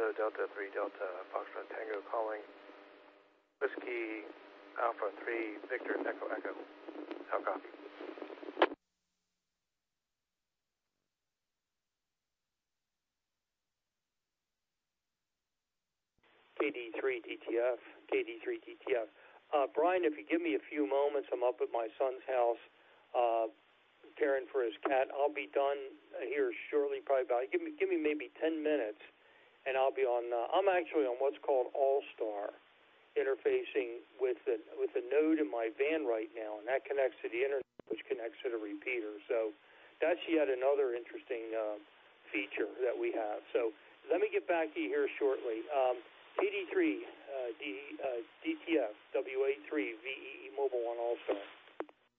Kilo Delta 3 Delta Foxtrot Tango calling. Whiskey Alpha 3 Victor Echo Echo. How copy? KD3 DTF. Brian, if you give me a few moments, I'm up at my son's house caring for his cat. I'll be done here shortly, probably about, give me maybe 10 minutes, and I'll be on, I'm actually on what's called All-Star, interfacing with a node in my van right now, and that connects to the internet, which connects to the repeater. So that's yet another interesting feature that we have. So let me get back to you here shortly. KD3 DTF WA3 VEE Mobile on All-Star.